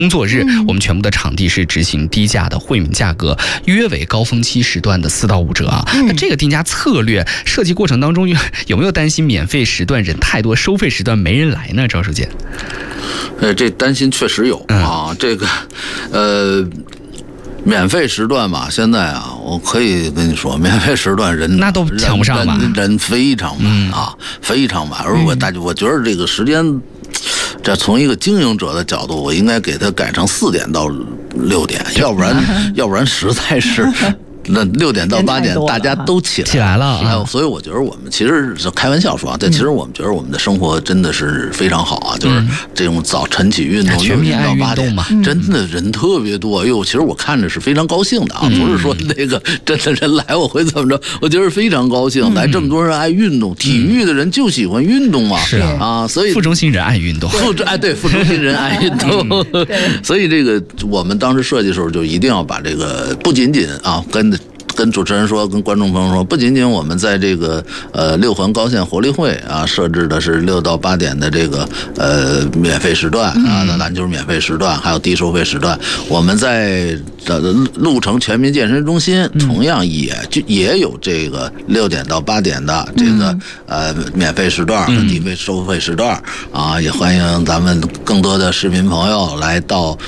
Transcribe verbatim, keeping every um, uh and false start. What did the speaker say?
工作日，我们全部的场地是执行低价的惠民价格，约为高峰期时段的四到五折啊。嗯、那这个定价策略设计过程当中，有没有担心免费时段人太多，收费时段没人来呢？赵书记， 呃，这担心确实有啊。嗯、这个，呃。免费时段嘛，现在啊，我可以跟你说，免费时段人那都抢不上吧， 人, 人非常满、嗯、啊，非常满。而我大家，我觉得这个时间，这从一个经营者的角度，我应该给它改成四点到六点，要不然，要不然实在是。那六点到八点大家都起来起来了啊， 所以我觉得我们其实是开玩笑说啊，但其实我们觉得我们的生活真的是非常好啊，就是这种早晨起运动， 全民爱运动嘛， 真的人特别多。哎呦，其实我看着是非常高兴的啊，不是说那个真的人来我会怎么着，我觉得非常高兴。来这么多人爱运动，体育的人就喜欢运动嘛， 是啊，所以副中心人爱运动， 副哎对，副中心人爱运动，所以这个我们当时设计的时候就一定要把这个不仅仅啊跟。跟主持人说，跟观众朋友说，不仅仅我们在这个呃六环高线活力会啊设置的是六到八点的这个呃免费时段啊，那篮球免费时段，还有低收费时段。我们在呃鹿城全民健身中心同样也就也有这个六点到八点的这个呃免费时段和低费收费时段啊，也欢迎咱们更多的市民朋友来到